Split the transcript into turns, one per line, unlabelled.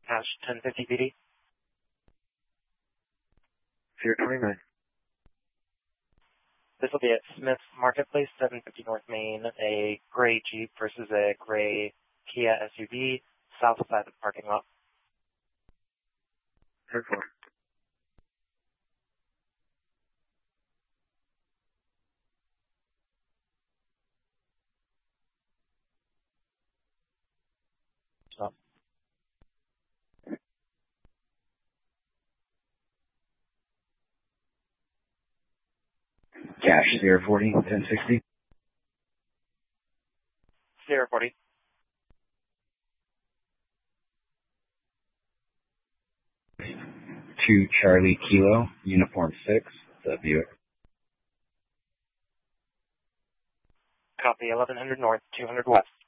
Cash 1050 BD.
Sierra 29.
This will be at Smith's Marketplace, 750 North Main, a gray Jeep versus a gray Kia SUV, south side of the parking lot.
10-4.
Stop.
Cash, Sierra 40, 1060.
Sierra 40.
To Charlie Kilo, Uniform 6, the Buick.
Copy, 1100 North, 200 West.